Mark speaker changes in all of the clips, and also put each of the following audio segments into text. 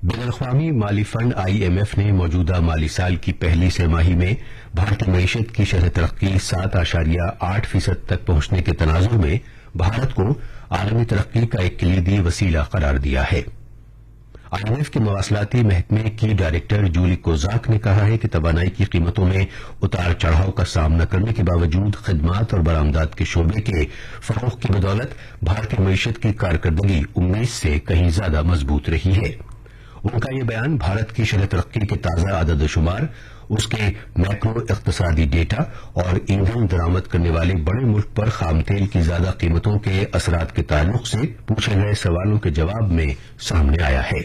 Speaker 1: بین الاقوامی مالی fund IMF نے موجودہ مالی سال کی پہلی سہ ماہی میں بھارتی معیشت کی شرح ترقی 7.8% تک پہنچنے کے تناظر میں بھارت کو عالمی ترقی کا ایک کلیدی وسیلہ قرار دیا ہے۔ IMF کے مواصلاتی محکمے کی ڈائریکٹر جولی کوزاک نے کہا ہے کہ توانائی کی قیمتوں میں اتار چڑھاؤ کا سامنا کرنے کے باوجود خدمات اور برآمدات کے شعبے کے فروغ کی بدولت بھارتی معیشت کی کارکردگی امید سے کہیں زیادہ مضبوط رہی ہے۔ ان کا یہ بیان بھارت کی شرح ترقی کے تازہ عدد و شمار، اس کے میکرو اقتصادی ڈیٹا اور ایندھن درآمد کرنے والے بڑے ملک پر خام تیل کی زیادہ قیمتوں کے اثرات کے تعلق سے پوچھے گئے سوالوں کے جواب میں سامنے آیا ہے۔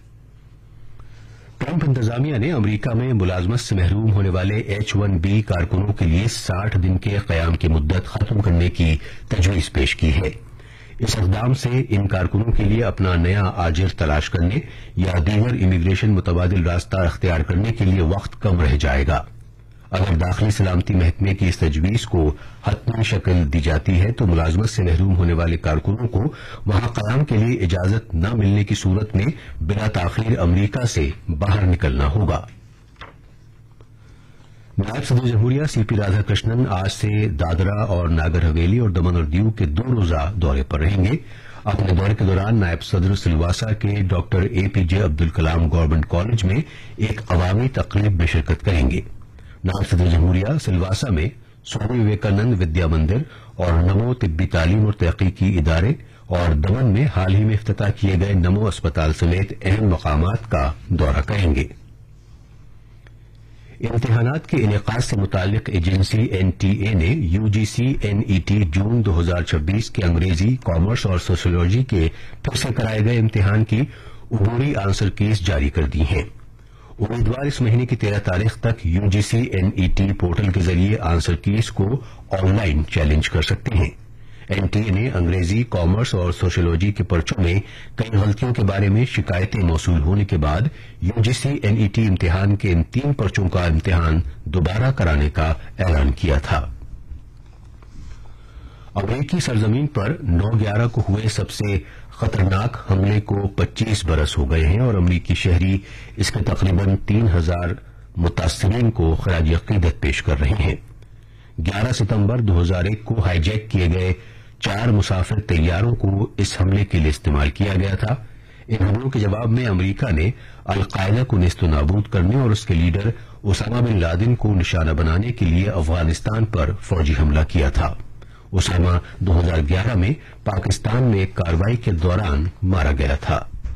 Speaker 1: ٹرمپ انتظامیہ نے امریکہ میں ملازمت سے محروم ہونے والے H-1B کارکنوں کے لیے 60 دن کے قیام کی مدت ختم کرنے کی تجویز پیش کی ہے۔ اس اقدام سے ان کارکنوں کے لیے اپنا نیا آجر تلاش کرنے یا دیگر امیگریشن متبادل راستہ اختیار کرنے کے لیے وقت کم رہ جائے گا۔ اگر داخلی سلامتی محکمے کی اس تجویز کو حتمی شکل دی جاتی ہے تو ملازمت سے محروم ہونے والے کارکنوں کو وہاں قیام کے لیے اجازت نہ ملنے کی صورت میں بلا تاخیر امریکہ سے باہر نکلنا ہوگا۔ نائب صدر جمہوریہ CP رادھا کرشنن آج سے دادرا اور ناگر حویلی اور دمن اور دیو کے 2 روزہ دورے پر رہیں گے۔ اپنے دورے کے دوران نائب صدر سلواسا کے doctor APJ Abdul Kalam government college میں ایک عوامی تقریب میں شرکت کریں گے۔ نائب صدر جمہوریہ سلواسا میں سوامی وویکانند ودیا مندر اور نمو طبی تعلیم اور تحقیقی ادارے اور دمن میں حال ہی میں افتتاح کیے گئے نمو اسپتال سمیت اہم مقامات کا دورہ کریں گے۔ امتحانات کے انعقاد سے متعلق ایجنسی NTA نے UGC NET جون 2026 کے انگریزی، کامرس اور سوشیولوجی کے پھر سے کرائے گئے امتحان کی عبوری آنسر کیس جاری کر دی ہیں۔ امیدوار اس مہینے کی 13 تاریخ تک UGC NET پورٹل کے ذریعے آنسر کیس کو آن لائن چیلنج کر سکتے ہیں۔ NTA نے انگریزی، کامرس اور سوشیولوجی کے پرچوں میں کئی غلطیوں کے بارے میں شکایتیں موصول ہونے کے بعد UGC NET امتحان کے ان 3 پرچوں کا امتحان دوبارہ کرانے کا اعلان کیا تھا۔ امریکی سرزمین پر 9/11 کو ہوئے سب سے خطرناک حملے کو 25 برس ہو گئے ہیں اور امریکی شہری اس کے تقریباً 3000 متاثرین کو خراج عقیدت پیش کر رہے ہیں۔ 11 ستمبر 2001 کو ہائی جیک کیے گئے 4 مسافر طیاروں کو اس حملے کے لیے استعمال کیا گیا تھا۔ ان حملوں کے جواب میں امریکہ نے القاعدہ کو نیست و نابود کرنے اور اس کے لیڈر اسامہ بن لادن کو نشانہ بنانے کے لیے افغانستان پر فوجی حملہ کیا تھا۔ اسامہ 2011 میں پاکستان میں ایک کارروائی کے دوران مارا گیا تھا۔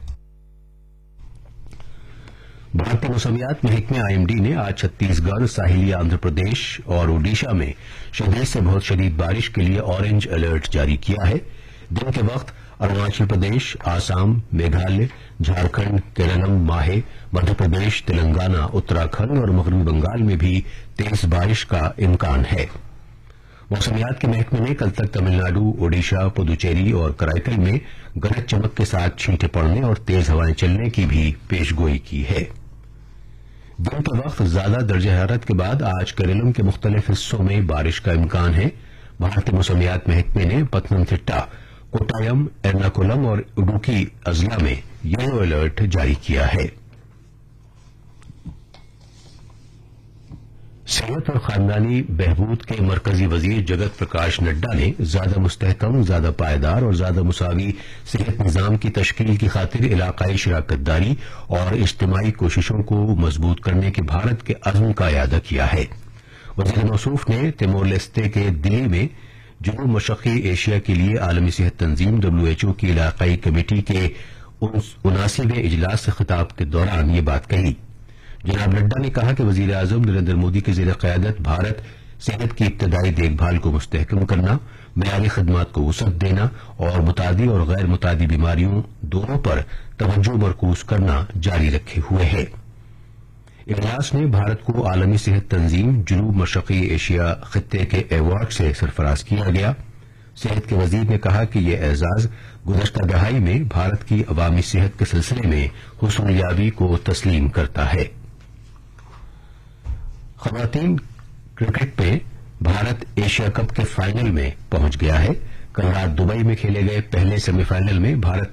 Speaker 1: بھارتی موسمیات محکمہ IMD نے آج چھتیس گڑھ، ساحلی آندھرا پردیش اور اوڈیشہ میں شدید سے بہت شدید بارش کے لیے اورنج الرٹ جاری کیا ہے۔ دن کے وقت اروناچل پردیش، آسام، میگھالیہ، جھارکھنڈ، کیرلم، ماہے، مدھیہ پردیش، تلنگانہ، اتراکھنڈ اور مغربی بنگال میں بھی تیز بارش کا امکان ہے۔ موسمیات کے محکمے نے کل تک تمل ناڈو، اوڈیشہ، پدوچیری اور کرائیکل میں گرج چمک کے ساتھ چھینٹیں پڑنے اور تیز ہوائیں چلنے کی بھی پیشگوئی کی ہے۔ دن کے وقت زیادہ درجہ حرارت کے بعد آج کیرلم کے مختلف حصوں میں بارش کا امکان ہے۔ بھارتی موسمیات محکمے نے پتنم تھٹا، کوٹایم، ایرناکولم اور اڈوکی اضلاع میں یلو الرٹ جاری کیا ہے۔ صحت اور خاندانی بہبود کے مرکزی وزیر جگت پرکاش نڈا نے زیادہ مستحکم، زیادہ پائیدار اور زیادہ مساوی صحت نظام کی تشکیل کی خاطر علاقائی شراکت داری اور اجتماعی کوششوں کو مضبوط کرنے کے بھارت کے عزم کا اعادہ کیا ہے۔ وزیر موصوف نے تیمور لیستے کے دلی میں جنوب مشرقی ایشیا کے لیے عالمی صحت تنظیم WHO کی علاقائی کمیٹی کے 79ویں اجلاس سے خطاب کے دوران یہ بات کہی۔ جناب نڈا نے کہا کہ وزیر اعظم نریندر مودی کی زیر قیادت بھارت صحت کی ابتدائی دیکھ بھال کو مستحکم کرنا، معیاری خدمات کو وسعت دینا اور متعدی اور غیر متعدی بیماریوں دونوں پر توجہ مرکوز کرنا جاری رکھے ہوئے ہے۔ اجلاس میں بھارت کو عالمی صحت تنظیم جنوب مشرقی ایشیا خطے کے ایوارڈ سے سرفراز کیا گیا۔ صحت کے وزیر نے کہا کہ یہ اعزاز گزشتہ دہائی میں بھارت کی عوامی صحت کے سلسلے میں حصولیابی کو تسلیم کرتا ہے۔ خواتین کرکٹ میں بھارت ایشیا کپ کے فائنل میں پہنچ گیا ہے۔ کل رات دبئی میں کھیلے گئے پہلے سیمی فائنل میں بھارت